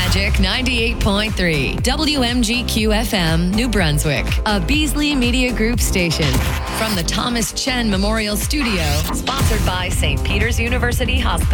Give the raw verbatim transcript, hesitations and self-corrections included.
Magic ninety-eight point three, W M G Q F M, New Brunswick, a Beasley Media Group station. From the Thomas Chen Memorial Studio, sponsored by Saint Peter's University Hospital.